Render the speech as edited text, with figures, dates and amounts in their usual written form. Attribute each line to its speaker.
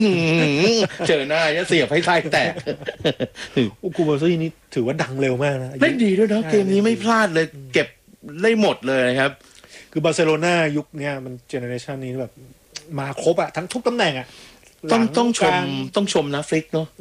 Speaker 1: เจอหน้าจะเสียบให้ไส้แตก
Speaker 2: คูบาซี่นี่ถือว่าดังเร็วมากนะ
Speaker 1: เล่นดีด้วยเนาะเกมนี้ไม่พลาดเลยเก็บได้หมดเลยนะครับ
Speaker 2: คือบาร์เซโลนายุคเนี้ยมันเจเนอเรชันนี้แบบมาครบอะทั้งทุกตำแหน่งอะ
Speaker 1: ต้องชมนะฟลิกเนาะ